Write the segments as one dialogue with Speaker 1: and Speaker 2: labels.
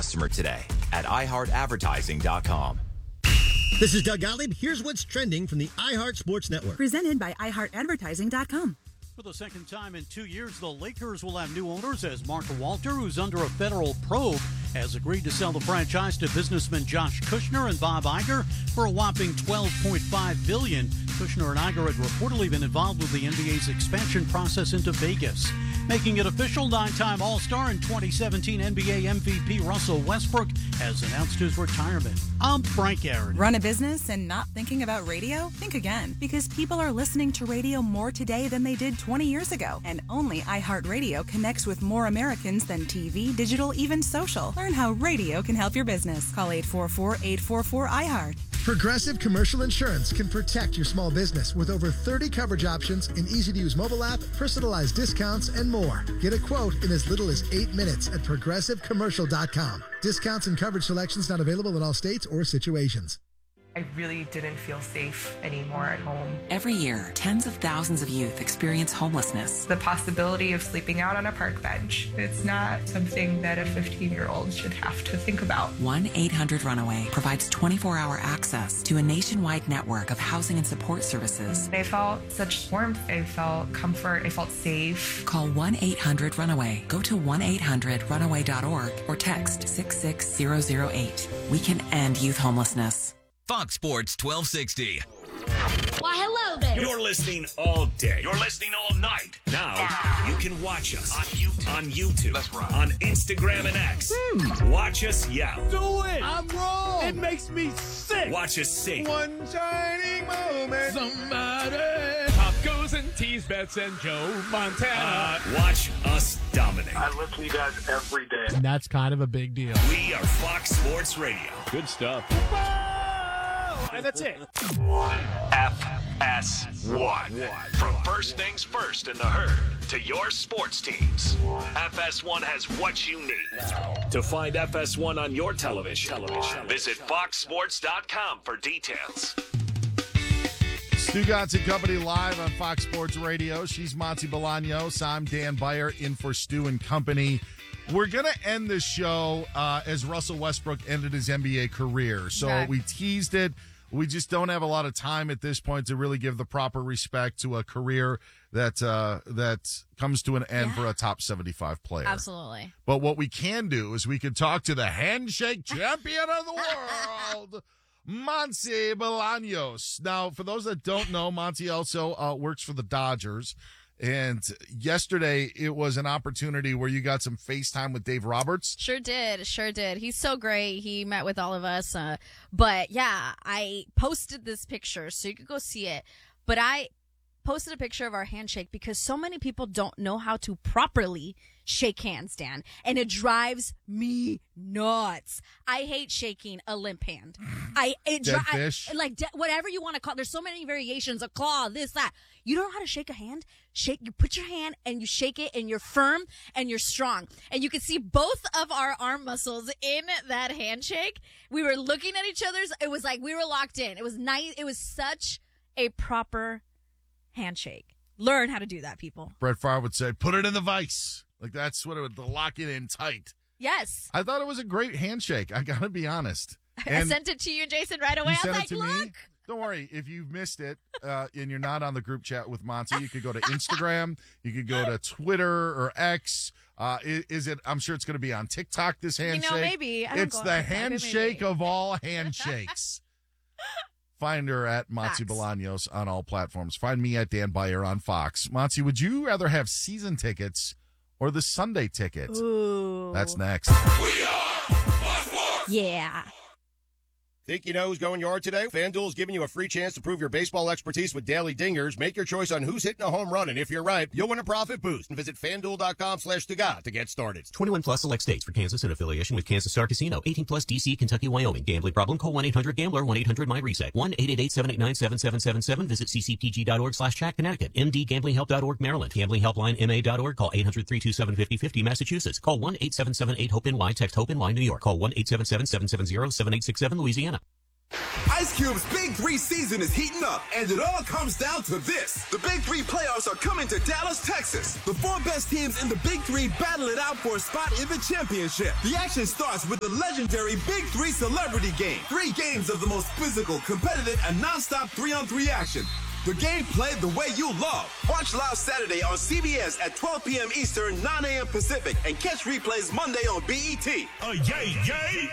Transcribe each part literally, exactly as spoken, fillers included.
Speaker 1: customer today at i heart advertising dot com.
Speaker 2: This is Doug Gottlieb. Here's what's trending from the iHeart Sports Network.
Speaker 3: Presented by i heart advertising dot com.
Speaker 4: For the second time in two years, the Lakers will have new owners as Mark Walter, who's under a federal probe, has agreed to sell the franchise to businessmen Josh Kushner and Bob Iger for a whopping twelve point five billion dollars. Kushner and Iger had reportedly been involved with the N B A's expansion process into Vegas. Making it official, nine-time All-Star and twenty seventeen N B A M V P Russell Westbrook has announced his retirement. I'm Frank Aaron.
Speaker 3: Run a business and not thinking about radio? Think again, because people are listening to radio more today than they did twenty years ago. And only iHeartRadio connects with more Americans than T V, digital, even social. Learn how radio can help your business. Call eight four four, eight four four, I heart.
Speaker 5: Progressive Commercial Insurance can protect your small business with over thirty coverage options, an easy-to-use mobile app, personalized discounts, and more. Get a quote in as little as eight minutes at progressive commercial dot com. Discounts and coverage selections not available in all states or situations.
Speaker 6: I really didn't feel safe anymore at home.
Speaker 7: Every year, tens of thousands of youth experience homelessness.
Speaker 6: The possibility of sleeping out on a park bench, it's not something that a fifteen-year-old should have to think about.
Speaker 7: one eight hundred runaway provides twenty-four hour access to a nationwide network of housing and support services.
Speaker 6: I felt such warmth. I felt comfort. I felt safe.
Speaker 7: Call one eight hundred runaway. Go to one eight hundred runaway dot org or text six six zero zero eight. We can end youth homelessness.
Speaker 8: Fox Sports twelve sixty.
Speaker 9: Why, hello there.
Speaker 10: You're listening all day. You're listening all night. Now, you can watch us on YouTube. On YouTube. That's right. On Instagram and X. Hmm. Watch us yell.
Speaker 11: Do it. I'm wrong. It makes me sick.
Speaker 10: Watch us sing.
Speaker 11: One shining moment. Somebody. Pop goes and tease Bets and Joe Montana.
Speaker 10: Uh, watch us dominate.
Speaker 12: I listen to you guys every day.
Speaker 13: And that's kind of a big deal.
Speaker 10: We are Fox Sports Radio.
Speaker 11: Good stuff. And that's it.
Speaker 10: F S one. From first things first in the herd to your sports teams, F S one has what you need. To find F S one on your television, visit fox sports dot com for details.
Speaker 14: Stugotz and Company live on Fox Sports Radio. She's Monty Bolaños. I'm Dan Beyer in for Stu and Company. We're going to end this show uh, as Russell Westbrook ended his N B A career. So okay. We teased it. We just don't have a lot of time at this point to really give the proper respect to a career that uh, that comes to an end yeah. for a top seventy-five player.
Speaker 15: Absolutely.
Speaker 14: But what we can do is we can talk to the handshake champion of the world, Monty Bolaños. Now, for those that don't know, Monty also uh, works for the Dodgers. And yesterday, it was an opportunity where you got some FaceTime with Dave Roberts.
Speaker 15: Sure did. Sure did. He's so great. He met with all of us. Uh, but, yeah, I posted this picture, so you could go see it. But I posted a picture of our handshake because so many people don't know how to properly shake hands, Dan. And it drives me nuts. I hate shaking a limp hand. I it
Speaker 14: Dead
Speaker 15: dri-
Speaker 14: fish.
Speaker 15: I, like de- whatever you want to call. There's so many variations. A claw, this, that. You don't know how to shake a hand? Shake. You put your hand and you shake it, and you're firm and you're strong. And you can see both of our arm muscles in that handshake. We were looking at each other's. It was like we were locked in. It was nice. It was such a proper handshake. Learn how to do that, people.
Speaker 14: Brett Favre would say, "Put it in the vice." Like that's what it would lock it in tight.
Speaker 15: Yes.
Speaker 14: I thought it was a great handshake. I gotta be honest. And
Speaker 15: I sent it to you, Jason, right away. I was like, look. Me?
Speaker 14: Don't worry. If you've missed it uh, and you're not on the group chat with Monty, you could go to Instagram. You could go to Twitter or X. Uh, is, is it? I'm sure it's going to be on TikTok, this handshake.
Speaker 15: You know, maybe. I don't
Speaker 14: it's
Speaker 15: go
Speaker 14: the
Speaker 15: on TikTok,
Speaker 14: handshake of all handshakes. Find her at Monty Bolaños on all platforms. Find me at Dan Beyer on Fox. Monty, would you rather have season tickets or the Sunday ticket?
Speaker 15: Ooh.
Speaker 14: That's next.
Speaker 10: We are Fox Sports.
Speaker 15: Yeah.
Speaker 16: Think you know who's going yard today? FanDuel is giving you a free chance to prove your baseball expertise with daily dingers. Make your choice on who's hitting a home run, and if you're right, you'll win a profit boost. And visit FanDuel.com slash Stugotz to get started.
Speaker 17: twenty-one plus select states for Kansas in affiliation with Kansas Star Casino. eighteen plus D C, Kentucky, Wyoming. Gambling problem? Call one eight hundred gambler, one eight hundred my reset. one eight eight eight, seven eight nine, seven seven seven seven. Visit ccpg.org slash chat Connecticut. M D Gambling Help dot org Maryland. Gambling Helpline M A dot org. Call eight hundred, three two seven, five oh five oh Massachusetts. Call one eight seven seven eight, HOPE-NY. Text HOPE-NY New York. Call one eight seven seven, seven seven zero, seven eight six seven Louisiana.
Speaker 13: Ice Cube's Big Three season is heating up, and it all comes down to this. The Big Three playoffs are coming to Dallas, Texas. The four best teams in the Big Three battle it out for a spot in the championship. The action starts with the legendary Big Three Celebrity Game. Three games of the most physical, competitive, and nonstop three-on-three action. The game played the way you love. Watch live Saturday on C B S at twelve p.m. Eastern, nine a.m. Pacific, and catch replays Monday on B E T.
Speaker 18: Oh, yay, yay!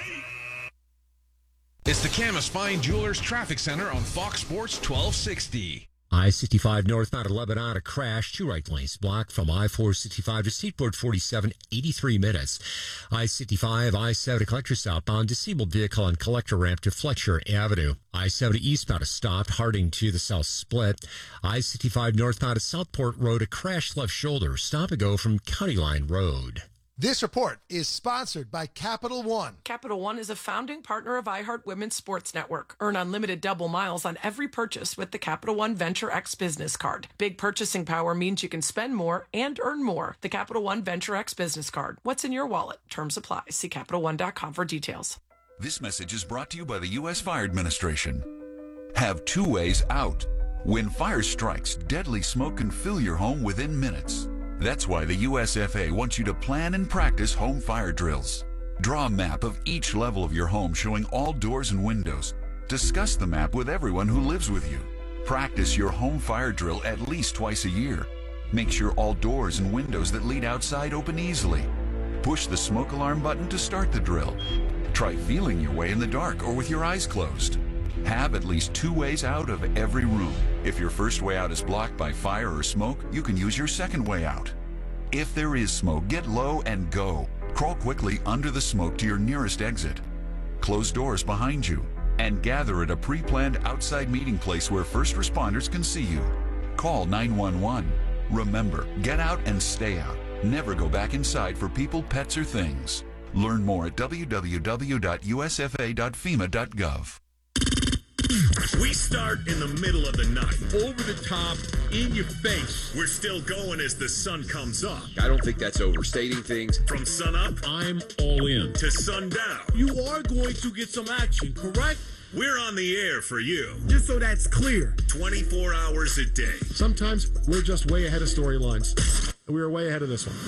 Speaker 18: It's the Camas Fine Jewelers Traffic Center on Fox Sports twelve sixty.
Speaker 19: I sixty-five northbound at Lebanon, a crash, two right lanes blocked from I four sixty-five to Seaport forty-seven, eighty-three minutes. I sixty-five, I seventy collector southbound, disabled vehicle on collector ramp to Fletcher Avenue. I seventy eastbound is stopped, Harding to the south split. I sixty-five northbound at Southport Road, a crash left shoulder, stop and go from County Line Road.
Speaker 5: This report is sponsored by Capital One.
Speaker 20: Capital One is a founding partner of iHeart Women's Sports Network. Earn unlimited double miles on every purchase with the Capital One Venture X Business Card. Big purchasing power means you can spend more and earn more. The Capital One Venture X Business Card. What's in your wallet? Terms apply. See Capital One dot com for details.
Speaker 21: This message is brought to you by the U S Fire Administration. Have two ways out. When fire strikes, deadly smoke can fill your home within minutes. That's why the U S F A wants you to plan and practice home fire drills. Draw a map of each level of your home showing all doors and windows. Discuss the map with everyone who lives with you. Practice your home fire drill at least twice a year. Make sure all doors and windows that lead outside open easily. Push the smoke alarm button to start the drill. Try feeling your way in the dark or with your eyes closed. Have at least two ways out of every room. If your first way out is blocked by fire or smoke, you can use your second way out. If there is smoke, get low and go. Crawl quickly under the smoke to your nearest exit. Close doors behind you and gather at a pre-planned outside meeting place where first responders can see you. Call nine one one. Remember, get out and stay out. Never go back inside for people, pets, or things. Learn more at w w w dot u s f a dot fema dot gov.
Speaker 22: We start in the middle of the night, over the top, in your face. We're still going as the sun comes up.
Speaker 23: I don't think that's overstating things.
Speaker 22: From sun up, I'm all in, to sundown. You are going to get some action, correct? We're on the air for you. Just so that's clear. twenty-four hours a day.
Speaker 24: Sometimes we're just way ahead of storylines. We were way ahead of this one.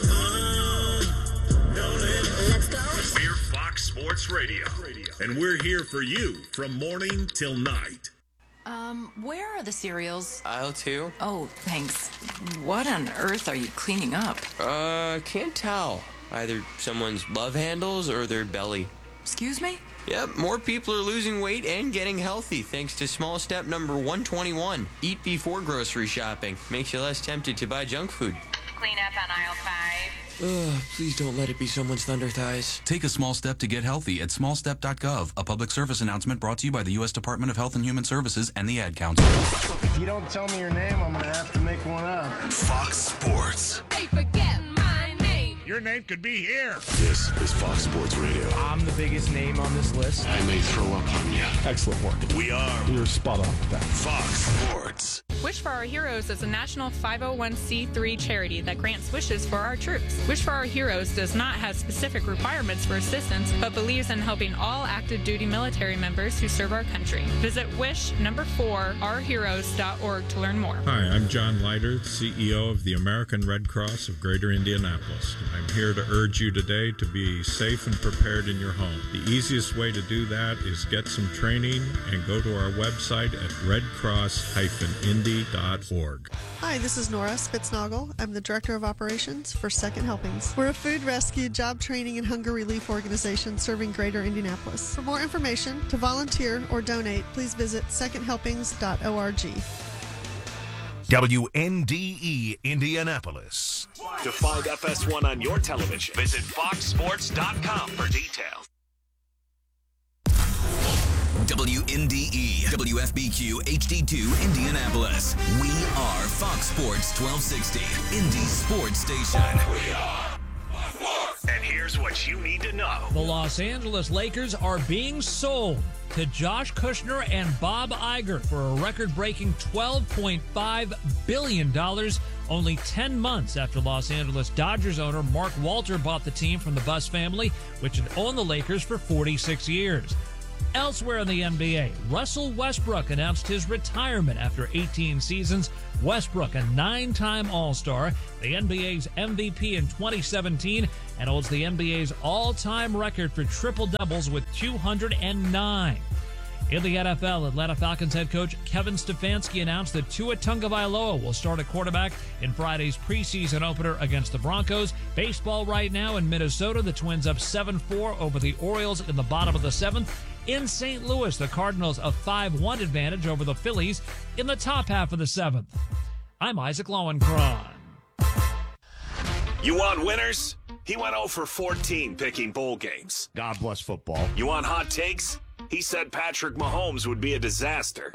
Speaker 22: Uh, no, Let's go. We're Fox Sports Radio, and we're here for you from morning till night.
Speaker 25: Um, where are the cereals?
Speaker 26: Aisle two.
Speaker 25: Oh, thanks. What on earth are you cleaning up?
Speaker 26: Uh, can't tell. Either someone's love handles or their belly.
Speaker 25: Excuse me?
Speaker 26: Yep, more people are losing weight and getting healthy thanks to small step number one twenty-one. Eat before grocery shopping. Makes you less tempted to buy junk food.
Speaker 27: Clean up on aisle five.
Speaker 26: Ugh, please don't let it be someone's thunder thighs.
Speaker 28: Take a small step to get healthy at small step dot gov. A public service announcement brought to you by the U S Department of Health and Human Services and the Ad Council.
Speaker 29: If you don't tell me your name, I'm going to have to make one up.
Speaker 22: Fox Sports.
Speaker 27: Hey, forget my name.
Speaker 22: Your name could be here.
Speaker 30: This is Fox Sports Radio.
Speaker 31: I'm the biggest name on this list.
Speaker 30: I may throw up on you.
Speaker 24: Excellent work.
Speaker 22: We are.
Speaker 24: You're spot on with that.
Speaker 22: Fox Sports.
Speaker 32: Wish for Our Heroes is a national five oh one c three charity that grants wishes for our troops. Wish for Our Heroes does not have specific requirements for assistance, but believes in helping all active duty military members who serve our country. Visit wish number four our heroes dot org to learn more.
Speaker 33: Hi, I'm John Leiter, C E O of the American Red Cross of Greater Indianapolis. I'm here to urge you today to be safe and prepared in your home. The easiest way to do that is get some training and go to our website at red cross dash indy dot org.
Speaker 34: Hi, this is Nora Spitznagel. I'm the Director of Operations for Second Helpings. We're a food rescue, job training, and hunger relief organization serving Greater Indianapolis. For more information, to volunteer or donate, please visit second helpings dot org.
Speaker 22: W N D E Indianapolis.
Speaker 10: To find F S one on your television, visit fox sports dot com for details.
Speaker 8: W N D E, W F B Q, H D two, Indianapolis. We are Fox Sports twelve sixty, Indy Sports Station.
Speaker 10: We are Fox Sports. And here's what you need to know.
Speaker 35: The Los Angeles Lakers are being sold to Josh Kushner and Bob Iger for a record-breaking twelve point five billion dollars, only ten months after Los Angeles Dodgers owner Mark Walter bought the team from the Buss family, which had owned the Lakers for forty-six years. Elsewhere in the N B A, Russell Westbrook announced his retirement after eighteen seasons. Westbrook, a nine-time All-Star, the N B A's M V P in twenty seventeen, and holds the N B A's all-time record for triple-doubles with two hundred nine. In the N F L, Atlanta Falcons head coach Kevin Stefanski announced that Tua Tagovailoa will start at quarterback in Friday's preseason opener against the Broncos. Baseball right now in Minnesota, the Twins up seven four over the Orioles in the bottom of the seventh. In Saint Louis, the Cardinals a five one advantage over the Phillies in the top half of the seventh. I'm Isaac Lowenkron.
Speaker 10: You want winners? He went oh for fourteen picking bowl games.
Speaker 1: God bless football.
Speaker 10: You want hot takes? He said Patrick Mahomes would be a disaster.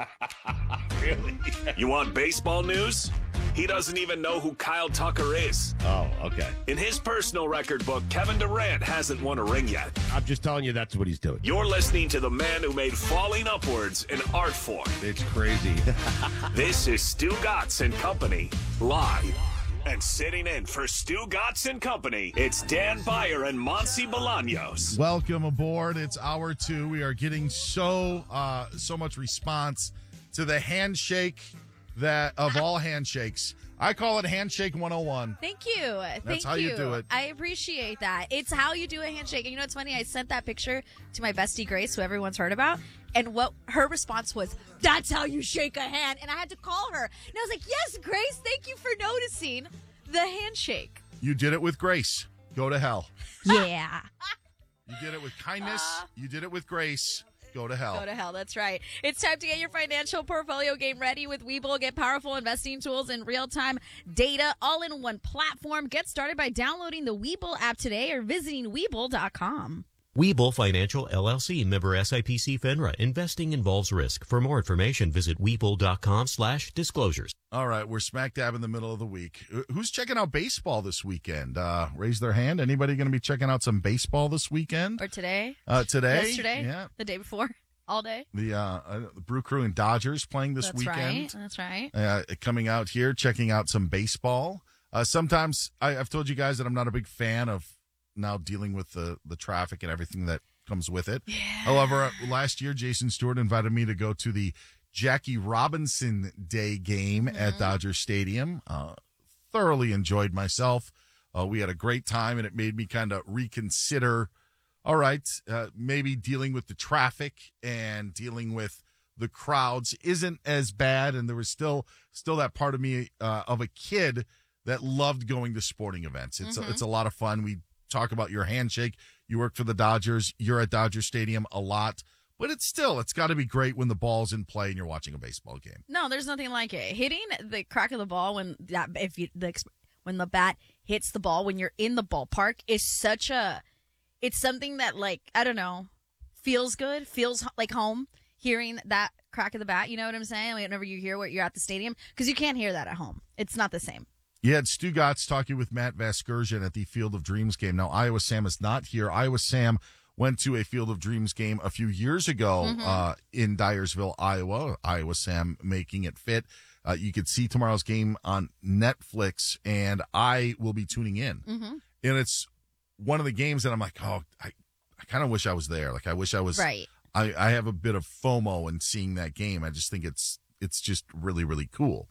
Speaker 1: Really?
Speaker 10: You want baseball news? He doesn't even know who Kyle Tucker is.
Speaker 1: Oh, okay.
Speaker 10: In his personal record book, Kevin Durant hasn't won a ring yet.
Speaker 1: I'm just telling you that's what he's doing.
Speaker 10: You're listening to the man who made falling upwards an art form.
Speaker 1: It's crazy.
Speaker 10: This is Stu Gatz and Company, live. And sitting in for Stu Gatz and Company, it's Dan Beyer and Monty Bolaños.
Speaker 2: Welcome aboard. It's hour two. We are getting so uh, so much response to the handshake that of all handshakes. I call it Handshake one oh one.
Speaker 3: Thank you.
Speaker 2: That's
Speaker 3: Thank
Speaker 2: how you. you do it.
Speaker 3: I appreciate that. It's how you do a handshake. And you know what's funny? I sent that picture to my bestie Grace, who everyone's heard about. And what her response was, that's how you shake a hand. And I had to call her. And I was like, yes, Grace, thank you for noticing the handshake.
Speaker 2: You did it with grace. Go to hell.
Speaker 3: Yeah.
Speaker 2: You did it with kindness. Uh, you did it with grace. Go to hell.
Speaker 3: Go to hell. That's right. It's time to get your financial portfolio game ready with Webull. Get powerful investing tools and real-time data all in one platform. Get started by downloading the Webull app today or visiting Webull dot com.
Speaker 4: Webull Financial, L L C, member S I P C FINRA. Investing involves risk. For more information, visit Webull dot com slash disclosures.
Speaker 2: All right, we're smack dab in the middle of the week. Who's checking out baseball this weekend? Uh, raise their hand. Anybody going to be checking out some baseball this weekend?
Speaker 3: Or today?
Speaker 2: Uh, today?
Speaker 3: Yesterday?
Speaker 2: Yeah.
Speaker 3: The day before? All day?
Speaker 2: The, uh, uh, the Brew Crew and Dodgers playing this
Speaker 3: That's
Speaker 2: weekend.
Speaker 3: That's right.
Speaker 2: Uh, coming out here, checking out some baseball. Uh, sometimes I, I've told you guys that I'm not a big fan of now dealing with the, the traffic and everything that comes with it.
Speaker 3: Yeah.
Speaker 2: However, last year, Jason Stewart invited me to go to the Jackie Robinson Day game mm-hmm. at Dodger Stadium. Uh, thoroughly enjoyed myself. Uh, we had a great time, and it made me kind of reconsider, all right, uh, maybe dealing with the traffic and dealing with the crowds isn't as bad, and there was still still that part of me uh, of a kid that loved going to sporting events. It's mm-hmm. a, it's a lot of fun. We talk about your handshake. You work for the Dodgers. You're at Dodger Stadium a lot. But it's still, it's got to be great when the ball's in play and you're watching a baseball game.
Speaker 3: No, there's nothing like it. Hitting the crack of the ball when that if you the when the bat hits the ball when you're in the ballpark is such a it's something that, like, I don't know, feels good, feels like home. Hearing that crack of the bat, you know what I'm saying? Whenever you hear what you're at the stadium, because you can't hear that at home. It's not the same.
Speaker 2: You had Stu Gatz talking with Matt Vasgersian at the Field of Dreams game. Now, Iowa Sam is not here. Iowa Sam went to a Field of Dreams game a few years ago mm-hmm. uh, in Dyersville, Iowa. Iowa Sam making it fit. Uh, you could see tomorrow's game on Netflix, and I will be tuning in.
Speaker 3: Mm-hmm.
Speaker 2: And it's one of the games that I'm like, oh, I, I kind of wish I was there. Like, I wish I was.
Speaker 3: Right.
Speaker 2: I, I have a bit of FOMO in seeing that game. I just think it's it's just really, really cool.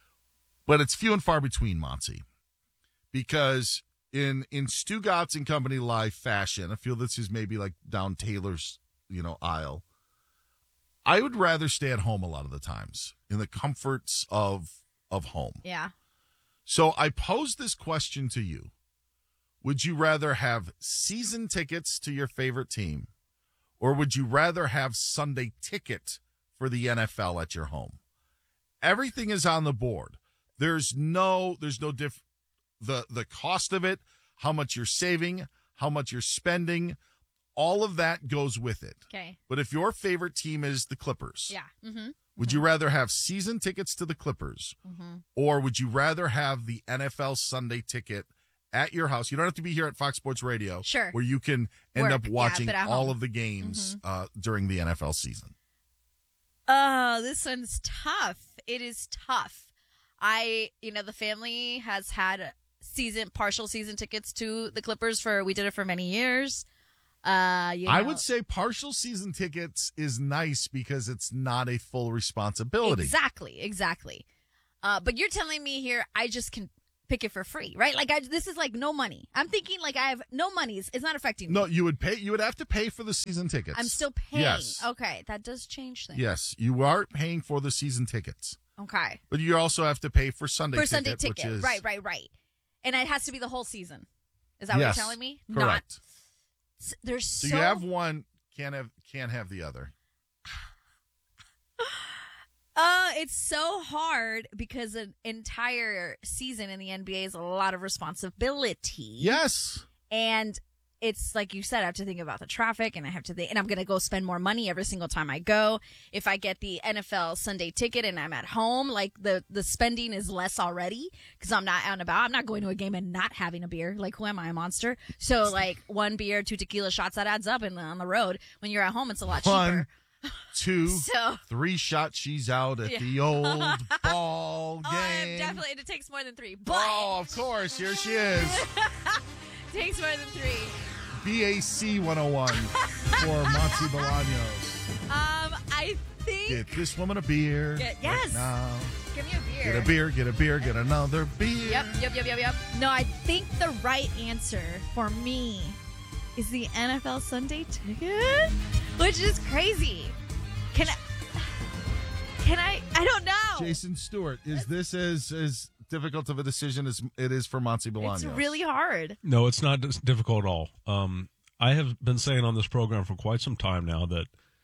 Speaker 2: But it's few and far between, Monty, because in in Stu Gatz and Company Live fashion, I feel this is maybe like down Taylor's, you know, aisle. I would rather stay at home a lot of the times in the comforts of of home.
Speaker 3: Yeah.
Speaker 2: So I pose this question to you. Would you rather have season tickets to your favorite team, or would you rather have Sunday ticket for the N F L at your home? Everything is on the board. There's no, there's no diff, the, the cost of it, how much you're saving, how much you're spending, all of that goes with it.
Speaker 3: Okay.
Speaker 2: But if your favorite team is the Clippers,
Speaker 3: yeah. Mm-hmm.
Speaker 2: would
Speaker 3: mm-hmm.
Speaker 2: you rather have season tickets to the Clippers,
Speaker 3: mm-hmm.
Speaker 2: or would you rather have the N F L Sunday ticket at your house? You don't have to be here at Fox Sports Radio.
Speaker 3: Sure.
Speaker 2: Where you can end
Speaker 3: Work.
Speaker 2: up watching
Speaker 3: yeah,
Speaker 2: all
Speaker 3: home.
Speaker 2: of the games
Speaker 3: mm-hmm.
Speaker 2: uh, during the N F L season.
Speaker 3: Oh, this one's tough. It is tough. I, you know, the family has had season, partial season tickets to the Clippers for, we did it for many years. Uh, you know.
Speaker 2: I would say partial season tickets is nice because it's not a full responsibility.
Speaker 3: Exactly, exactly. Uh, but you're telling me here I just can pick it for free, right? Like I, this is like no money. I'm thinking like I have no money. It's not affecting me.
Speaker 2: No, you would pay. You would have to pay for the season tickets.
Speaker 3: I'm still paying.
Speaker 2: Yes.
Speaker 3: Okay, that does change things.
Speaker 2: Yes, you are paying for the season tickets.
Speaker 3: Okay.
Speaker 2: But you also have to pay for Sunday
Speaker 3: for
Speaker 2: ticket,
Speaker 3: Sunday ticket,
Speaker 2: which is
Speaker 3: right, right, right. And it has to be the whole season. Is that
Speaker 2: yes,
Speaker 3: what you're telling me?
Speaker 2: Correct.
Speaker 3: Not, there's
Speaker 2: so,
Speaker 3: so
Speaker 2: you have one, can't have can't have the other.
Speaker 3: Uh, it's so hard because an entire season in the N B A is a lot of responsibility.
Speaker 2: Yes.
Speaker 3: And it's like you said, I have to think about the traffic and I have to think, and I'm going to go spend more money every single time I go. If I get the N F L Sunday ticket and I'm at home, like the, the spending is less already because I'm not out and about. I'm not going to a game and not having a beer. Like, who am I, a monster? So like one beer, two tequila shots, that adds up. And on the road, when you're at home, it's a lot
Speaker 2: One.
Speaker 3: cheaper.
Speaker 2: Two,
Speaker 3: So-
Speaker 2: three shots, she's out at
Speaker 3: Yeah.
Speaker 2: the old ball
Speaker 3: Oh,
Speaker 2: game.
Speaker 3: I'm definitely, it takes more than three. But
Speaker 2: Oh, of course. Here she is.
Speaker 3: takes more than three.
Speaker 2: B A C one oh one for Monty Bolaños.
Speaker 3: Um, I think.
Speaker 2: Get this woman a beer.
Speaker 3: Get- yes.
Speaker 2: right now.
Speaker 3: Give me a beer.
Speaker 2: Get a beer, get a beer, get another beer.
Speaker 3: Yep, yep, yep, yep, yep. No, I think the right answer for me is the N F L Sunday ticket, which is crazy. Can I? Can I? I don't know.
Speaker 2: Jason Stewart, is this as, as difficult of a decision as it is for Monty Bolaños?
Speaker 3: It's really hard.
Speaker 5: No, it's not dis- difficult at all. Um, I have been saying on this program for quite some time now that,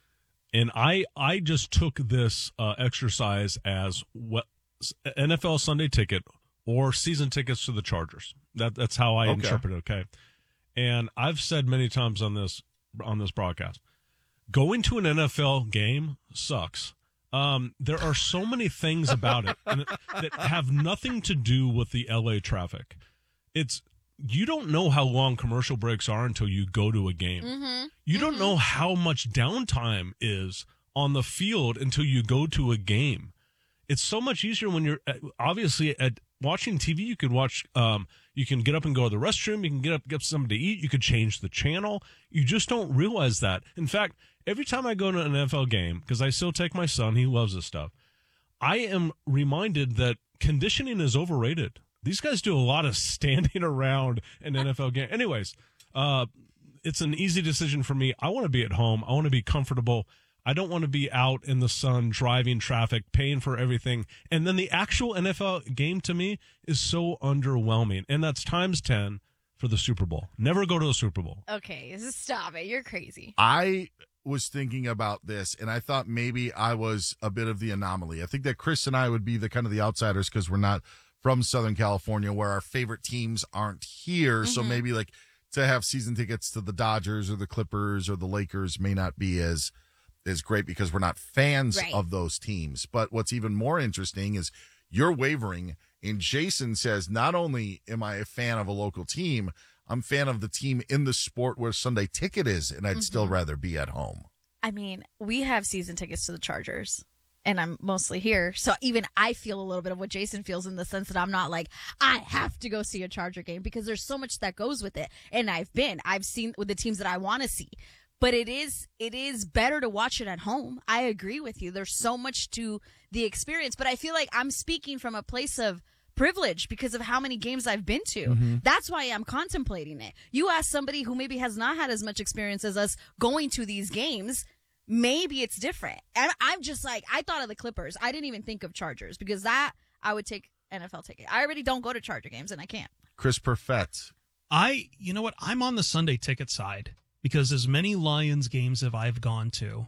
Speaker 5: and I I just took this uh, exercise as what N F L Sunday ticket or season tickets to the Chargers. That that's how I
Speaker 2: Okay.
Speaker 5: interpret it. Okay, and I've said many times on this on this broadcast, going to an N F L game sucks. Um, there are so many things about it and, that have nothing to do with the L A traffic. It's you don't know how long commercial breaks are until you go to a game.
Speaker 3: Mm-hmm.
Speaker 5: You don't know how much downtime is on the field until you go to a game. It's so much easier when you're at, obviously at watching T V. You could watch, um, you can get up and go to the restroom. You can get up, get something to eat. You could change the channel. You just don't realize that. In fact, every time I go to an N F L game, because I still take my son, he loves this stuff. I am reminded that conditioning is overrated. These guys do a lot of standing around an N F L game. Anyways, uh, it's an easy decision for me. I want to be at home. I want to be comfortable. I don't want to be out in the sun, driving traffic, paying for everything. And then the actual N F L game to me is so underwhelming. And that's times ten for the Super Bowl. Never go to a Super Bowl.
Speaker 3: Okay, stop it. You're crazy.
Speaker 2: I was thinking about this, and I thought maybe I was a bit of the anomaly. I think that Chris and I would be the kind of the outsiders because we're not from Southern California, where our favorite teams aren't here. Mm-hmm. So maybe like to have season tickets to the Dodgers or the Clippers or the Lakers may not be as as great because we're not fans
Speaker 3: right.
Speaker 2: of those teams. But what's even more interesting is you're wavering, and Jason says, not only am I a fan of a local team, I'm a fan of the team in the sport where Sunday ticket is, and I'd mm-hmm. still rather be at home.
Speaker 3: I mean, we have season tickets to the Chargers, and I'm mostly here. So even I feel a little bit of what Jason feels in the sense that I'm not like, I have to go see a Charger game because there's so much that goes with it. And I've been, I've seen with the teams that I want to see. But it is it is better to watch it at home. I agree with you. There's so much to the experience. But I feel like I'm speaking from a place of privilege because of how many games I've been to. Mm-hmm. That's why I'm contemplating it. You ask somebody who maybe has not had as much experience as us going to these games, maybe it's different. And I'm just like, I thought of the Clippers. I didn't even think of Chargers because that I would take N F L ticket. I already don't go to Charger games and I can't.
Speaker 2: Chris Perfett.
Speaker 6: I, you know what? I'm on the Sunday ticket side. Because as many Lions games as I've gone to,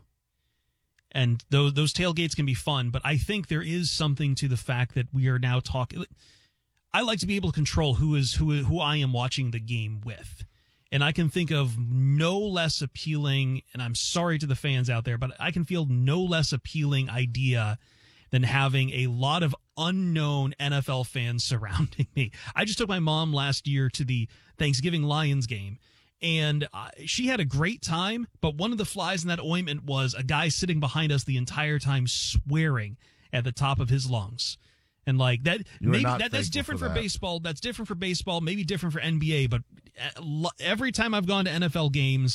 Speaker 6: and those those tailgates can be fun, but I think there is something to the fact that we are now talking. I like to be able to control who is who who I am watching the game with, and I can think of no less appealing. And I'm sorry to the fans out there, but I can feel no less appealing idea than having a lot of unknown N F L fans surrounding me. I just took my mom last year to the Thanksgiving Lions game. And uh, she had a great time, but one of the flies in that ointment was a guy sitting behind us the entire time swearing at the top of his lungs. And like that,
Speaker 2: You're
Speaker 6: maybe that, that's
Speaker 2: thankful
Speaker 6: different
Speaker 2: for
Speaker 6: for,
Speaker 2: that.
Speaker 6: baseball. That's different for baseball, maybe different for N B A. But every time I've gone to N F L games,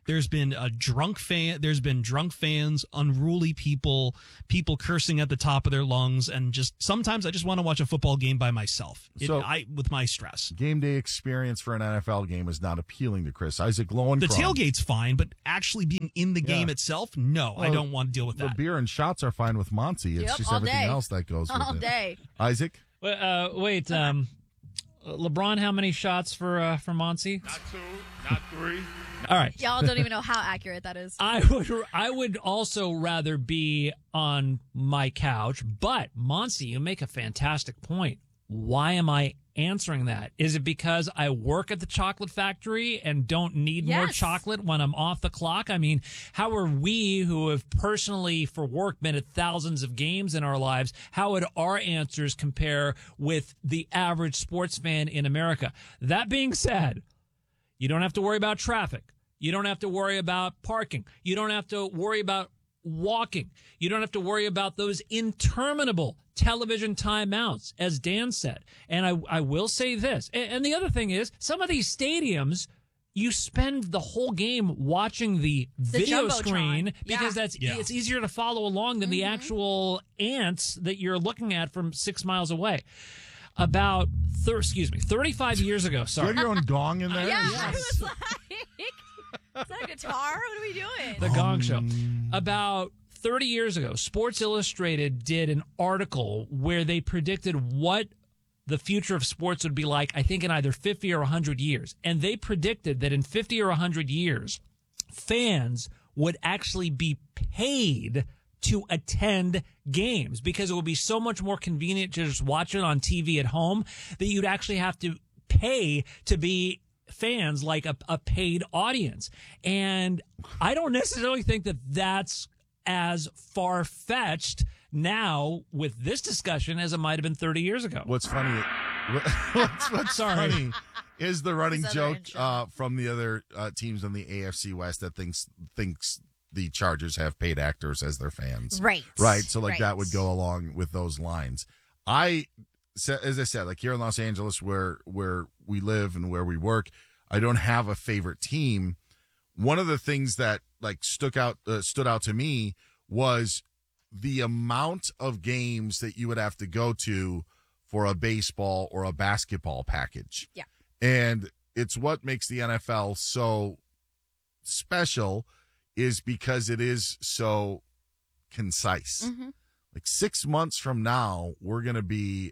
Speaker 6: There's been a drunk fan. There's been drunk fans, unruly people, people cursing at the top of their lungs, and just sometimes I just want to watch a football game by myself. It,
Speaker 2: So-
Speaker 6: I with my stress.
Speaker 2: Game day experience for an N F L game is not appealing to Chris. Isaac Lowenkron.
Speaker 6: The tailgate's fine, but actually being in the game
Speaker 2: Yeah.
Speaker 6: itself, no, I
Speaker 2: Well,
Speaker 6: don't want to deal with
Speaker 2: The
Speaker 6: that.
Speaker 2: beer and shots are fine with Monty. It's
Speaker 3: Yep,
Speaker 2: just
Speaker 3: all
Speaker 2: everything
Speaker 3: day.
Speaker 2: else that goes with
Speaker 3: All
Speaker 2: it.
Speaker 3: day.
Speaker 2: Isaac?
Speaker 35: Wait, uh, wait um, LeBron, how many shots for uh, for Monty?
Speaker 1: Not two, not three.
Speaker 35: All right.
Speaker 3: Y'all don't even know how accurate that is.
Speaker 35: I would I would also rather be on my couch, but Monty, you make a fantastic point. Why am I answering that? Is it because I work at the chocolate factory and don't need more
Speaker 3: Yes.
Speaker 35: chocolate when I'm off the clock? I mean, how are we who have personally for work been at thousands of games in our lives, how would our answers compare with the average sports fan in America? That being said, you don't have to worry about traffic. You don't have to worry about parking. You don't have to worry about walking. You don't have to worry about those interminable television timeouts, as Dan said. And I, I will say this. And, and the other thing is, some of these stadiums, you spend the whole game watching the,
Speaker 3: The
Speaker 35: video
Speaker 3: Jumbotron.
Speaker 35: screen because
Speaker 3: Yeah.
Speaker 35: that's
Speaker 6: Yeah.
Speaker 35: it's easier to follow along than the
Speaker 3: Mm-hmm.
Speaker 35: actual ants that you're looking at from six miles away. About, thir- excuse me, thirty-five years ago,
Speaker 2: Do you
Speaker 35: sorry.
Speaker 2: have your own gong in there?
Speaker 3: Yeah, I was like, is that a guitar? What are we doing?
Speaker 35: The Gong Show. About thirty years ago, Sports Illustrated did an article where they predicted what the future of sports would be like, I think in either fifty or one hundred years. And they predicted that in fifty or one hundred years, fans would actually be paid to attend games because it would be so much more convenient to just watch it on T V at home that you'd actually have to pay to be fans, like a, a paid audience. And I don't necessarily think that that's as far-fetched now with this discussion as it might have been thirty years ago.
Speaker 2: What's funny? What's, what's
Speaker 35: Sorry.
Speaker 2: funny is the running
Speaker 3: This other
Speaker 2: joke
Speaker 3: intro.
Speaker 2: uh, from the other uh, teams in the A F C West that thinks thinks the Chargers have paid actors as their fans.
Speaker 3: Right.
Speaker 2: Right. So like
Speaker 3: Right.
Speaker 2: that would go along with those lines. I, sa- as I said, like here in Los Angeles, where where we live and where we work, I don't have a favorite team. One of the things that like stuck out uh, stood out to me was the amount of games that you would have to go to for a baseball or a basketball package.
Speaker 3: Yeah.
Speaker 2: And it's what makes the N F L so special is because it is so concise.
Speaker 3: Mm-hmm.
Speaker 2: Like six months from now, we're going to be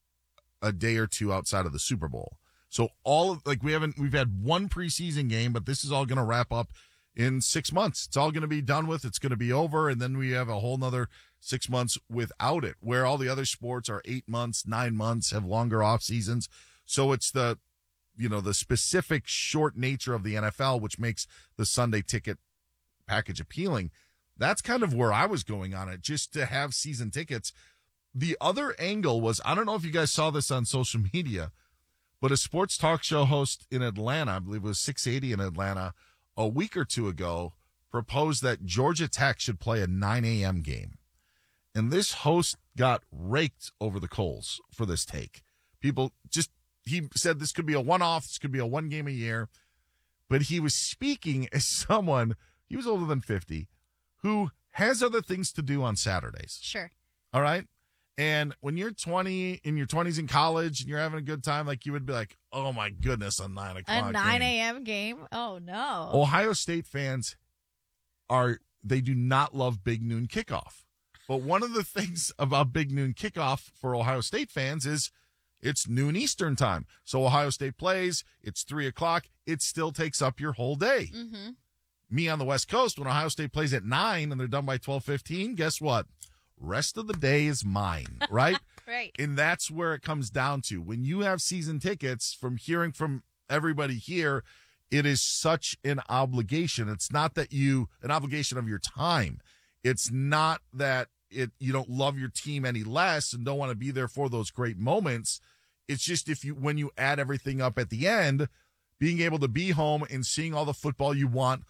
Speaker 2: a day or two outside of the Super Bowl. So all of like we haven't we've had one preseason game, but this is all going to wrap up in six months. It's all going to be done with. It's going to be over, and then we have a whole nother six months without it. Where all the other sports are eight months, nine months, have longer off seasons. So it's the you know the specific short nature of the N F L, which makes the Sunday ticket package appealing. That's kind of where I was going on it, just to have season tickets. The other angle was, I don't know if you guys saw this on social media, but a sports talk show host in Atlanta, I believe it was six eighty in Atlanta, a week or two ago, proposed that Georgia Tech should play a nine a.m. game. And this host got raked over the coals for this take. People just, he said this could be a one-off, this could be a one game a year. But he was speaking as someone, he was older than fifty, who has other things to do on Saturdays.
Speaker 3: Sure.
Speaker 2: All right. And when you're twenty, in your twenties in college, and you're having a good time, like you would be like, oh my goodness, a nine o'clock
Speaker 3: A nine
Speaker 2: game.
Speaker 3: a.m. game? Oh, no.
Speaker 2: Ohio State fans are, they do not love Big Noon Kickoff. But one of the things about Big Noon Kickoff for Ohio State fans is it's noon Eastern time. So Ohio State plays, it's three o'clock, it still takes up your whole day.
Speaker 3: Mm-hmm.
Speaker 2: Me on the West Coast, when Ohio State plays at nine and they're done by twelve fifteen, guess what? Rest of the day is mine, right?
Speaker 3: Right.
Speaker 2: And that's where it comes down to. When you have season tickets, from hearing from everybody here, it is such an obligation. It's not that you, an obligation of your time. It's not that it you don't love your team any less and don't want to be there for those great moments. It's just if you, when you add everything up at the end, being able to be home and seeing all the football you want,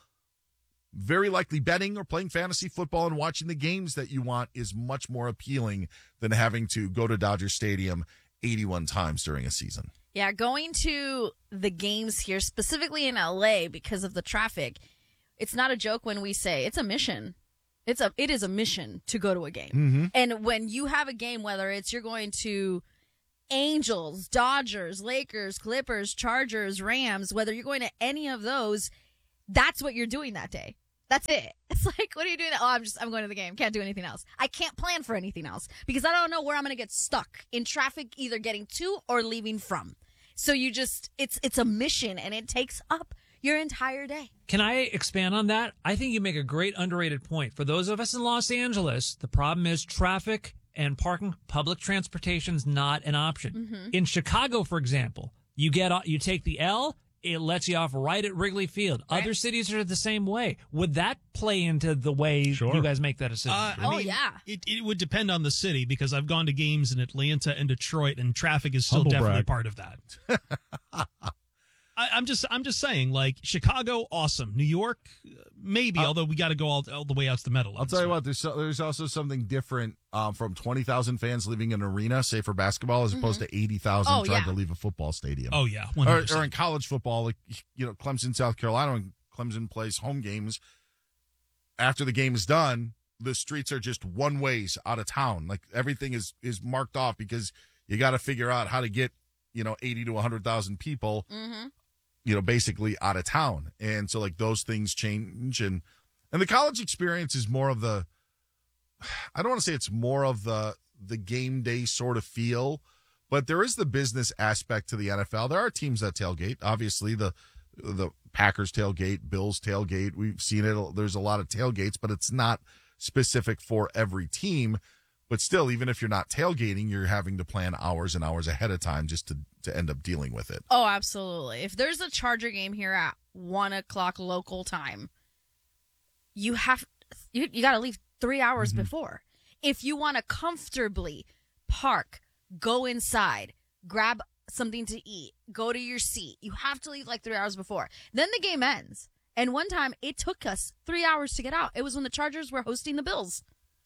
Speaker 2: very likely betting or playing fantasy football and watching the games that you want is much more appealing than having to go to Dodger Stadium eighty-one times during a season.
Speaker 3: Yeah, going to the games here, specifically in L A because of the traffic, it's not a joke when we say it's a mission. It's a it is a mission to go to a game.
Speaker 2: Mm-hmm.
Speaker 3: And when you have a game, whether it's you're going to Angels, Dodgers, Lakers, Clippers, Chargers, Rams, whether you're going to any of those, that's what you're doing that day. That's it. It's like, what are you doing? Oh, I'm just, I'm going to the game. Can't do anything else. I can't plan for anything else because I don't know where I'm going to get stuck in traffic, either getting to or leaving from. So you just, it's, it's a mission and it takes up your entire day.
Speaker 35: Can I expand on that? I think you make a great underrated point. For those of us in Los Angeles, the problem is traffic and parking. Public transportation's not an option.
Speaker 3: Mm-hmm.
Speaker 35: In Chicago, for example, you get you take the L, it lets you off right at Wrigley Field.
Speaker 3: Right.
Speaker 35: Other cities are the same way. Would that play into the way
Speaker 5: Sure.
Speaker 35: you guys make that decision?
Speaker 6: Uh, I
Speaker 3: Oh,
Speaker 6: mean,
Speaker 3: yeah.
Speaker 6: It, it would depend on the city because I've gone to games in Atlanta and Detroit, and traffic is still
Speaker 5: Humble
Speaker 6: definitely
Speaker 5: brag.
Speaker 6: part of that. I, I'm just, I'm just saying, like Chicago, awesome. New York, uh, maybe.
Speaker 2: Uh,
Speaker 6: although we got to go all, all the way out to the Meadowlands.
Speaker 2: I'll tell you what. There's so, there's also something different um, from twenty thousand fans leaving an arena, say for basketball, as opposed to eighty thousand
Speaker 3: Oh,
Speaker 2: trying
Speaker 3: yeah.
Speaker 2: to leave a football stadium.
Speaker 6: Oh yeah, one
Speaker 2: or,
Speaker 6: hundred percent.
Speaker 2: or in college football, like you know, Clemson, South Carolina, when Clemson plays home games, after the game is done, the streets are just one ways out of town. Like everything is is marked off because you got to figure out how to get you know eighty to a hundred thousand people,
Speaker 3: Mm-hmm.
Speaker 2: you know, basically out of town, and so like those things change, and and the college experience is more of the, I don't want to say it's more of the the game day sort of feel. But there is the business aspect to the N F L. There are teams that tailgate. Obviously, the the Packers tailgate, Bills tailgate. We've seen it. There's a lot of tailgates, but it's not specific for every team. But still, even if you're not tailgating, you're having to plan hours and hours ahead of time just to, to end up dealing with it.
Speaker 3: Oh, absolutely. If there's a Charger game here at one o'clock local time, you have you, you got to leave three hours
Speaker 2: Mm-hmm.
Speaker 3: before. If you want to comfortably park, go inside, grab something to eat, go to your seat, you have to leave like three hours before. Then the game ends. And one time, it took us three hours to get out. It was when the Chargers were hosting the Bills.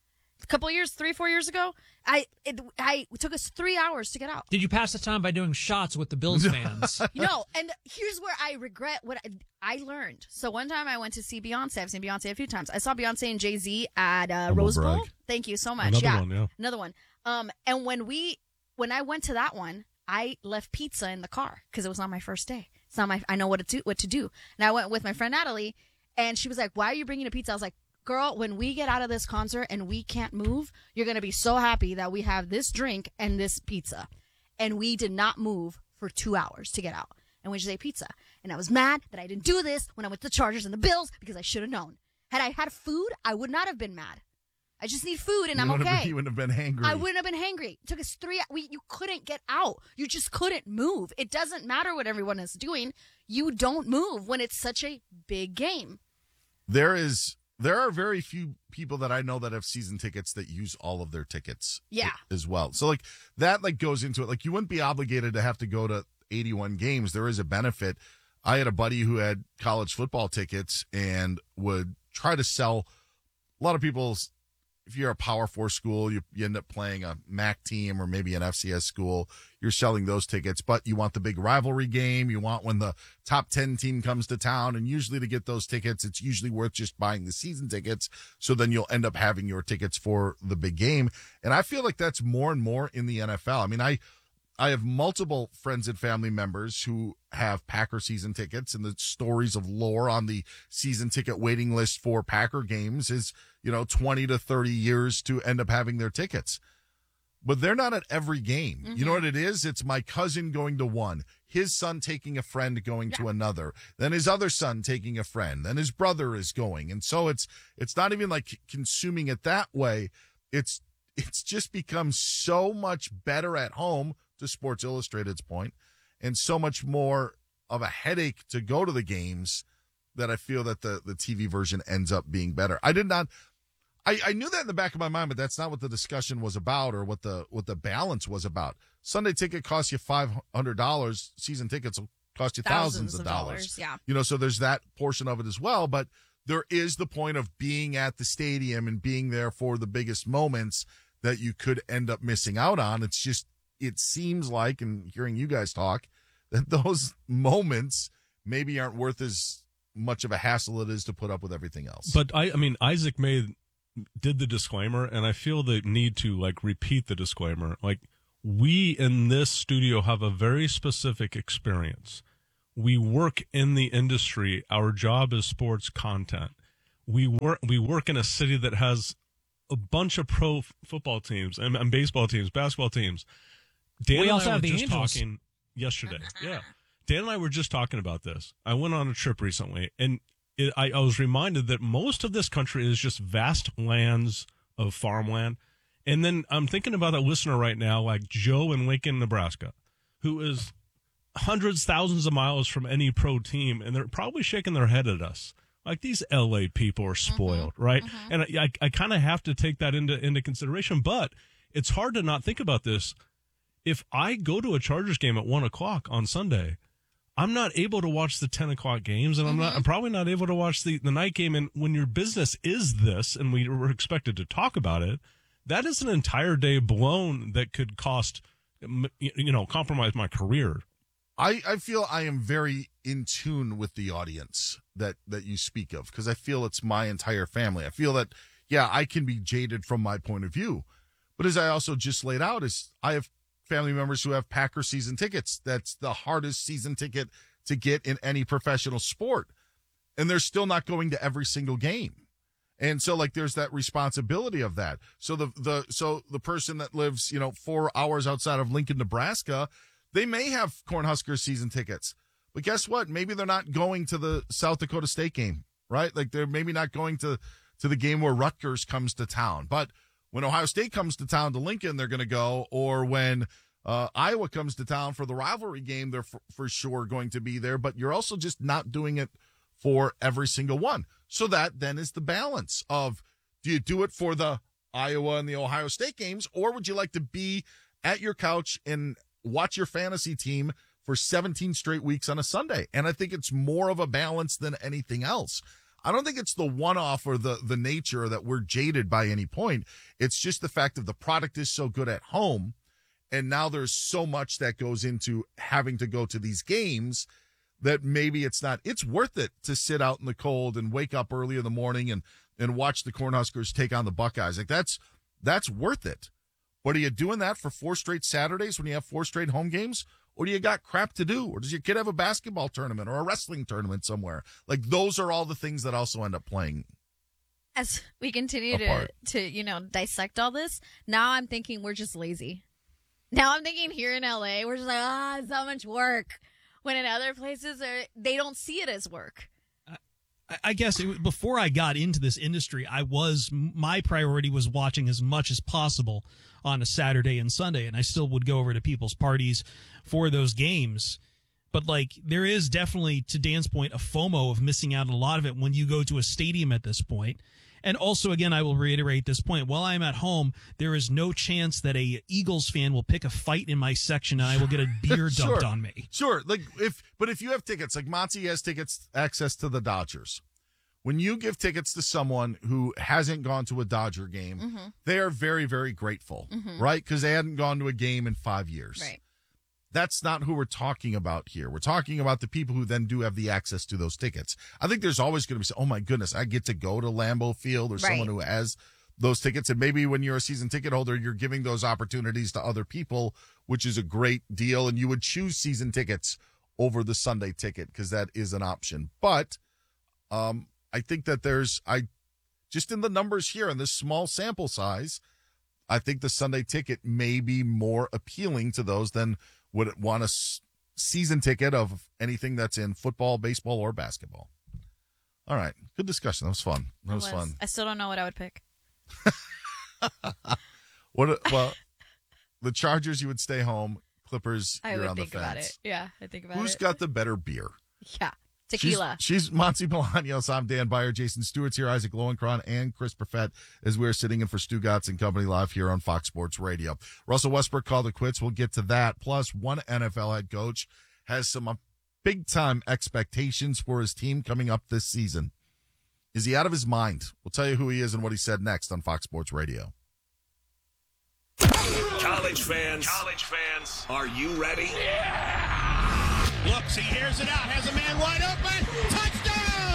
Speaker 3: A couple of years, three, four years ago, I it, I it took us three hours to get out.
Speaker 35: Did you pass the time by doing shots with the Bills fans?
Speaker 3: You know, and here's where I regret what I, I learned. So one time I went to see Beyonce. I've seen Beyonce a few times. I saw Beyonce and Jay-Z at uh, Rose Bowl.
Speaker 2: brag.
Speaker 3: Thank you so much.
Speaker 5: Another
Speaker 3: yeah.
Speaker 5: one, yeah.
Speaker 3: Another one. Um, and when we when I went to that one, I left pizza in the car because it was not my first day. It's not my. I know what to do, what to do. And I went with my friend Natalie, and she was like, "Why are you bringing a pizza?" I was like, "Girl, when we get out of this concert and we can't move, you're gonna be so happy that we have this drink and this pizza." And we did not move for two hours to get out, and we just ate pizza. And I was mad that I didn't do this when I went to the Chargers and the Bills because I should have known. Had I had food, I would not have been mad. I just need food and
Speaker 2: You
Speaker 3: I'm
Speaker 2: wouldn't have
Speaker 3: okay.
Speaker 2: been- you wouldn't have been hangry.
Speaker 3: I wouldn't have been hangry. It took us three. We you couldn't get out. You just couldn't move. It doesn't matter what everyone is doing. You don't move when it's such a big game.
Speaker 2: There is there are very few people that I know that have season tickets that use all of their tickets
Speaker 3: Yeah.
Speaker 2: as well. So like that like goes into it. Like you wouldn't be obligated to have to go to eighty-one games. There is a benefit. I had a buddy who had college football tickets and would try to sell. A lot of people's, if you're a Power Four school, you, you end up playing a M A C team or maybe an F C S school. You're selling those tickets, but you want the big rivalry game. You want when the top ten team comes to town, and usually to get those tickets, it's usually worth just buying the season tickets. So then you'll end up having your tickets for the big game. And I feel like that's more and more in the N F L. I mean, I, I have multiple friends and family members who have Packer season tickets, and the stories of lore on the season ticket waiting list for Packer games is, you know, twenty to thirty years to end up having their tickets. But they're not at every game.
Speaker 3: Mm-hmm.
Speaker 2: You know what it is? It's my cousin going to one, his son taking a friend going to another, then his other son taking a friend, then his brother is going. And so it's it's not even like consuming it that way. It's it's just become so much better at home, to Sports Illustrated's point, and so much more of a headache to go to the games that I feel that the, the T V version ends up being better. I did not, I, I knew that in the back of my mind, but that's not what the discussion was about or what the, what the balance was about. Sunday ticket costs you five hundred dollars. Season tickets will cost you thousands,
Speaker 3: Thousands
Speaker 2: of
Speaker 3: of
Speaker 2: dollars.
Speaker 3: dollars, yeah.
Speaker 2: You know, so there's that portion of it as well, but there is the point of being at the stadium and being there for the biggest moments that you could end up missing out on. It's just, it seems like, and hearing you guys talk, that those moments maybe aren't worth as much of a hassle it is to put up with everything else.
Speaker 5: But I, I mean, Isaac made did the disclaimer, and I feel the need to like repeat the disclaimer. Like, we in this studio have a very specific experience. We work in the industry. Our job is sports content. We work. We work in a city that has a bunch of pro f- football teams and, and baseball teams, basketball teams. Dan
Speaker 35: we
Speaker 5: and
Speaker 35: also
Speaker 5: I were
Speaker 35: have the
Speaker 5: just
Speaker 35: Angels.
Speaker 5: talking yesterday. Yeah, Dan and I were just talking about this. I went on a trip recently, and it, I, I was reminded that most of this country is just vast lands of farmland. And then I'm thinking about a listener right now, like Joe in Lincoln, Nebraska, who is hundreds, thousands of miles from any pro team, and they're probably shaking their head at us. Like, these L A people are spoiled, mm-hmm. right? Mm-hmm. And I, I, I kind of have to take that into, into consideration, but it's hard to not think about this. If I go to a Chargers game at one o'clock on Sunday, I'm not able to watch the ten o'clock games, and I'm
Speaker 3: Mm-hmm.
Speaker 5: not. I'm probably not able to watch the, the night game. And when your business is this, and we were expected to talk about it, that is an entire day blown that could cost, you know, compromise my career.
Speaker 2: I, I feel I am very in tune with the audience that, that you speak of, because I feel it's my entire family. I feel that, yeah, I can be jaded from my point of view. But as I also just laid out, is I have family members who have Packer season tickets. That's the hardest season ticket to get in any professional sport. And they're still not going to every single game. And so, like, there's that responsibility of that. So the, the, so the person that lives, you know, four hours outside of Lincoln, Nebraska, they may have Cornhuskers season tickets, but guess what? Maybe they're not going to the South Dakota State game, right? Like, they're maybe not going to, to the game where Rutgers comes to town. But when Ohio State comes to town to Lincoln, they're going to go. Or when uh, Iowa comes to town for the rivalry game, they're for, for sure going to be there. But you're also just not doing it for every single one. So that then is the balance of, do you do it for the Iowa and the Ohio State games, or would you like to be at your couch and watch your fantasy team for seventeen straight weeks on a Sunday? And I think it's more of a balance than anything else. I don't think it's the one-off or the, the nature that we're jaded by any point. It's just the fact that the product is so good at home, and now there's so much that goes into having to go to these games that maybe it's not, it's worth it to sit out in the cold and wake up early in the morning and, and watch the Cornhuskers take on the Buckeyes. Like, that's, that's worth it. But are you doing that for four straight Saturdays when you have four straight home games? Or do you got crap to do? Or does your kid have a basketball tournament or a wrestling tournament somewhere? Like, those are all the things that also end up playing.
Speaker 3: As we continue to, to, you know, dissect all this, now I'm thinking we're just lazy. Now I'm thinking here in L A, we're just like, ah, oh, so much work. When in other places, they don't see it as work.
Speaker 6: I guess it, before I got into this industry, I was my priority was watching as much as possible on a Saturday and Sunday, and I still would go over to people's parties for those games. But, like, there is definitely, to Dan's point, a FOMO of missing out on a lot of it when you go to a stadium at this point. And also, again, I will reiterate this point. While I'm at home, there is no chance that a Eagles fan will pick a fight in my section and I will get a beer
Speaker 2: sure.
Speaker 6: dumped on me.
Speaker 2: Sure. Like, if, but if you have tickets, like Monty has tickets, access to the Dodgers. When you give tickets to someone who hasn't gone to a Dodger game, mm-hmm. they are very, very grateful, mm-hmm. right? Because they hadn't gone to a game in five years.
Speaker 3: Right.
Speaker 2: That's not who we're talking about here. We're talking about the people who then do have the access to those tickets. I think there's always going to be, oh my goodness, I get to go to Lambeau Field, or right. someone who has those tickets. And maybe when you're a season ticket holder, you're giving those opportunities to other people, which is a great deal. And you would choose season tickets over the Sunday ticket because that is an option. But um, I think that there's, I just in the numbers here in this small sample size, I think the Sunday ticket may be more appealing to those than would it want a s- season ticket of anything that's in football, baseball, or basketball. All right. Good discussion. That was fun. That was,
Speaker 3: was
Speaker 2: fun.
Speaker 3: I still don't know what I would pick.
Speaker 2: what? Well, the Chargers, you would stay home. Clippers,
Speaker 3: I
Speaker 2: you're
Speaker 3: would
Speaker 2: on the
Speaker 3: think
Speaker 2: fence.
Speaker 3: about it. Yeah, I think about
Speaker 2: Who's
Speaker 3: it.
Speaker 2: Who's got the better beer?
Speaker 3: Yeah. Tequila.
Speaker 2: She's, she's Monty Bolaños. I'm Dan Byer. Jason Stewart's here. Isaac Lowenkron and Chris Perfett as we're sitting in for Stu Gatz and Company live here on Fox Sports Radio. Russell Westbrook called it quits. We'll get to that. Plus, one N F L head coach has some uh, big-time expectations for his team coming up this season. Is he out of his mind? We'll tell you who he is and what he said next on Fox Sports Radio.
Speaker 10: College fans, college fans, are you ready?
Speaker 7: Yeah! Looks, he hears it out, has a man wide open. Touchdown!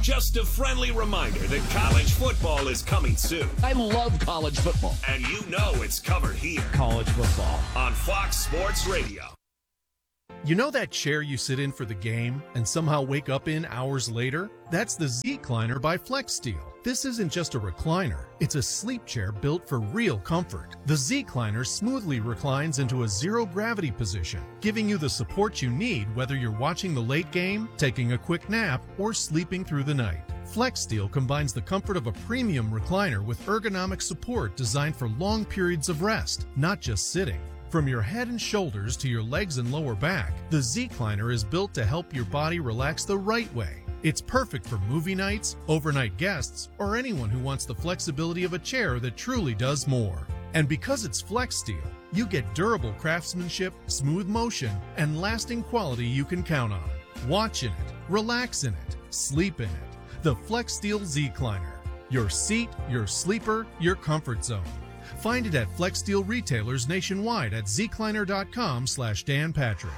Speaker 10: Just a friendly reminder that college football is coming soon.
Speaker 7: I love college football.
Speaker 10: And you know it's covered here.
Speaker 7: College football.
Speaker 10: On Fox Sports Radio.
Speaker 9: You know that chair you sit in for the game and somehow wake up in hours later? That's the Z-Cliner by FlexSteel. This isn't just a recliner. It's a sleep chair built for real comfort. The Z-Cliner smoothly reclines into a zero-gravity position, giving you the support you need whether you're watching the late game, taking a quick nap, or sleeping through the night. FlexSteel combines the comfort of a premium recliner with ergonomic support designed for long periods of rest, not just sitting. From your head and shoulders to your legs and lower back, the Z-Cliner is built to help your body relax the right way. It's perfect for movie nights, overnight guests, or anyone who wants the flexibility of a chair that truly does more. And because it's FlexSteel, you get durable craftsmanship, smooth motion, and lasting quality you can count on. Watch in it, relax in it, sleep in it. The FlexSteel Z-Cliner. Your seat, your sleeper, your comfort zone. Find it at FlexSteel retailers nationwide at zcliner.com slash Dan Patrick.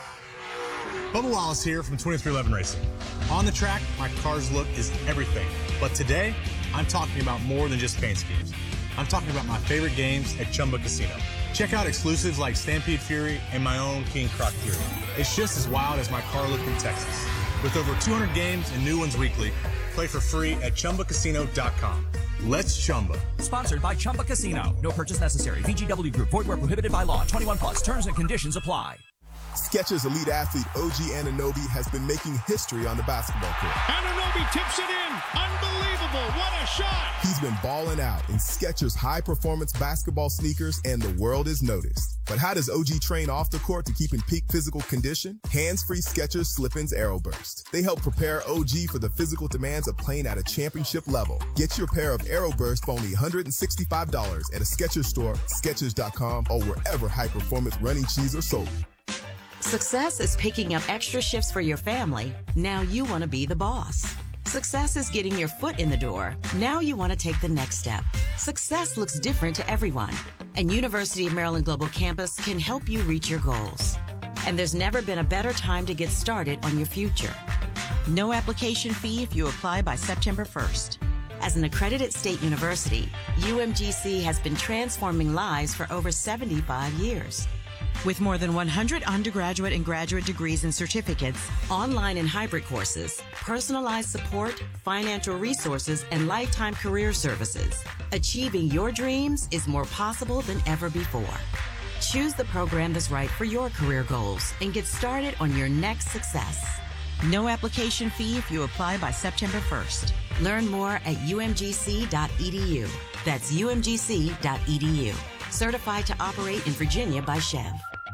Speaker 11: Bubba Wallace here from twenty-three eleven Racing. On the track, my car's look is everything. But today, I'm talking about more than just paint schemes. I'm talking about my favorite games at Chumba Casino. Check out exclusives like Stampede Fury and my own King Croc Fury. It's just as wild as my car look in Texas. With over two hundred games and new ones weekly, play for free at chumba casino dot com. Let's Chumba.
Speaker 12: Sponsored by Chumba Casino. No purchase necessary. V G W Group. Void where prohibited by law. twenty-one plus. Terms and conditions apply.
Speaker 13: Skechers elite athlete O G Anunoby has been making history on the basketball court.
Speaker 22: Anunoby tips it in. Unbelievable. What a shot.
Speaker 13: He's been balling out in Skechers high-performance basketball sneakers, and the world is noticed. But how does O G train off the court to keep in peak physical condition? Hands-free Skechers Slip-ins Aeroburst. They help prepare O G for the physical demands of playing at a championship level. Get your pair of Aeroburst for only one hundred sixty-five dollars at a Skechers store, Skechers dot com, or wherever high-performance running shoes are sold.
Speaker 14: Success is picking up extra shifts for your family. Now you want to be the boss. Success is getting your foot in the door. Now you want to take the next step. Success looks different to everyone, and University of Maryland Global Campus can help you reach your goals. And there's never been a better time to get started on your future. No application fee if you apply by September first. As an accredited state university, U M G C has been transforming lives for over seventy-five years. With more than one hundred undergraduate and graduate degrees and certificates, online and hybrid courses, personalized support, financial resources, and lifetime career services, achieving your dreams is more possible than ever before. Choose the program that's right for your career goals and get started on your next success. No application fee if you apply by September first. Learn more at U M G C dot E D U. That's U M G C dot E D U. Certified to operate in Virginia by Chev.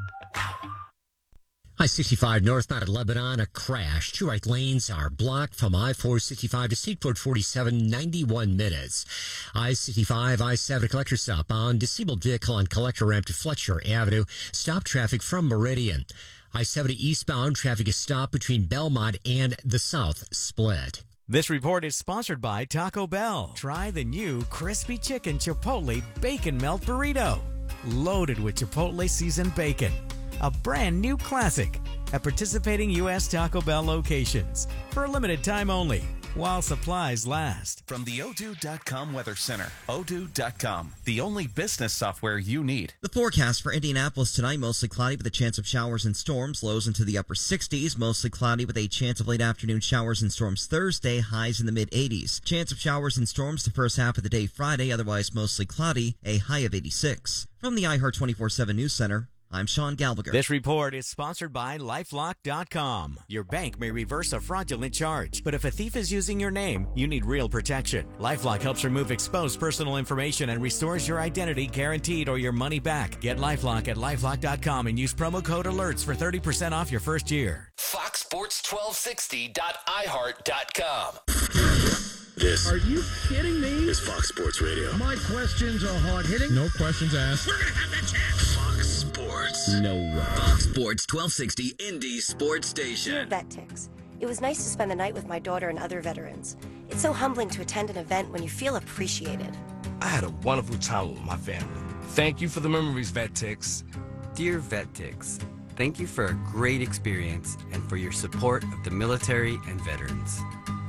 Speaker 15: I sixty-five northbound at Lebanon, a crash. Two right lanes are blocked from I four sixty-five to Seaport forty-seven, ninety-one minutes. I sixty-five, I seven collector stop on disabled vehicle on collector ramp to Fletcher Avenue. Stop traffic from Meridian. I seventy eastbound, traffic is stopped between Belmont and the South Split.
Speaker 16: This report is sponsored by Taco Bell. Try the new Crispy Chicken Chipotle Bacon Melt Burrito. Loaded with Chipotle seasoned bacon. A brand new classic at participating U S Taco Bell locations for a limited time only while supplies last.
Speaker 17: From the Odoo dot com Weather Center, Odoo dot com, the only business software you need.
Speaker 18: The forecast for Indianapolis tonight, mostly cloudy with a chance of showers and storms, lows into the upper sixties, mostly cloudy with a chance of late afternoon showers and storms Thursday, highs in the mid eighties. Chance of showers and storms the first half of the day Friday, otherwise mostly cloudy, a high of eighty-six. From the iHeart twenty-four seven News Center, I'm Sean Gallagher.
Speaker 16: This report is sponsored by LifeLock dot com. Your bank may reverse a fraudulent charge, but if a thief is using your name, you need real protection. LifeLock helps remove exposed personal information and restores your identity guaranteed or your money back. Get LifeLock at LifeLock dot com and use promo code alerts for thirty percent off your first year.
Speaker 8: Fox Sports twelve sixty dot i heart dot com.
Speaker 30: This
Speaker 29: Are you kidding me?
Speaker 30: is Fox Sports Radio.
Speaker 29: My questions are hard hitting.
Speaker 30: No questions asked.
Speaker 29: We're gonna have the chance.
Speaker 30: Fox Sports. No way.
Speaker 8: Fox Sports twelve sixty Indy Sports Station.
Speaker 19: Dear Vet Tix, it was nice to spend the night with my daughter and other veterans. It's so humbling to attend an event when you feel appreciated.
Speaker 20: I had a wonderful time with my family. Thank you for the memories, Vet Tix.
Speaker 21: Dear Vet Tix, thank you for a great experience and for your support of the military and veterans.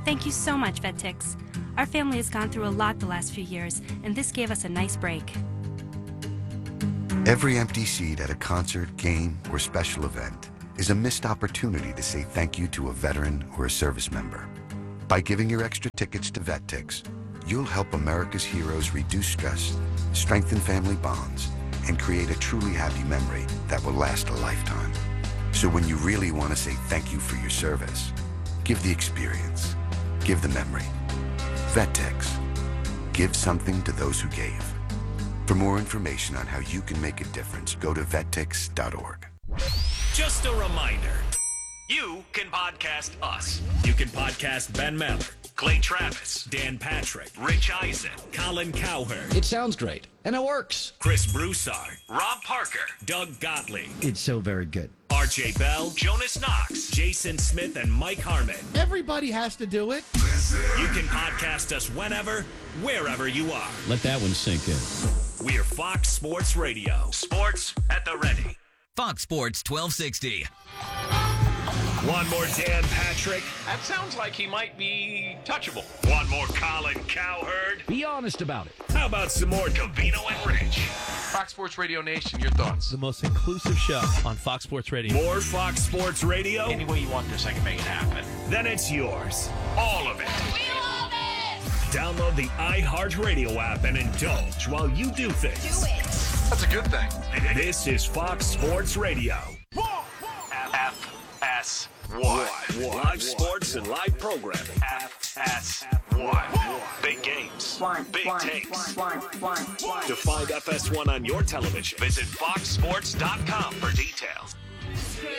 Speaker 1: Thank you so much, VetTix. Our family has gone through a lot the last few years, and this gave us a nice break.
Speaker 4: Every empty seat at a concert, game, or special event is a missed opportunity to say thank you to a veteran or a service member. By giving your extra tickets to VetTix, you'll help America's heroes reduce stress, strengthen family bonds, and create a truly happy memory that will last a lifetime. So when you really want to say thank you for your service, give the experience, give the memory. VetTix. Give something to those who gave. For more information on how you can make a difference, go to vet tix dot org.
Speaker 10: Just a reminder, you can podcast us. You can podcast Ben Meller, Clay Travis, Dan Patrick, Rich Eisen, Colin Cowherd.
Speaker 7: It sounds great, and it works.
Speaker 10: Chris Broussard, Rob Parker, Doug Gottlieb,
Speaker 7: It's so very good.
Speaker 10: R J Bell, Jonas Knox, Jason Smith, and Mike Harmon.
Speaker 5: Everybody has to do it.
Speaker 10: You can podcast us whenever, wherever you are.
Speaker 7: Let that one sink in.
Speaker 10: We're Fox Sports Radio. Sports at the ready.
Speaker 8: Fox Sports twelve sixty.
Speaker 10: One more Dan Patrick.
Speaker 20: That sounds like he might be touchable.
Speaker 10: One more Colin Cowherd.
Speaker 7: Be honest about it.
Speaker 10: How about some more Covino and Rich?
Speaker 20: Fox Sports Radio Nation, your thoughts?
Speaker 6: The most inclusive show on Fox Sports Radio.
Speaker 10: More Fox Sports Radio?
Speaker 20: Any way you want this, I can make it happen.
Speaker 10: Then it's yours. All of it. We love it! Download the iHeartRadio app and indulge while you do things. Do it.
Speaker 20: That's a good thing.
Speaker 10: This is Fox Sports Radio. F S one. Live sports and live programming. F S one. Big games. Big takes. To find F S one on your television, visit fox sports dot com for details.